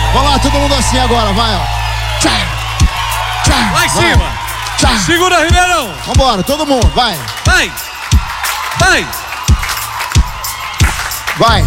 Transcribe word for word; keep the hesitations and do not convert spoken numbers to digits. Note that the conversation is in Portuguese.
Vamos lá, todo mundo assim agora, vai, ó. Tchá, tchá, Lá em vai. cima. Tchá. Segura, Ribeirão. Vambora, todo mundo, vai. Vai. Vai. Vai.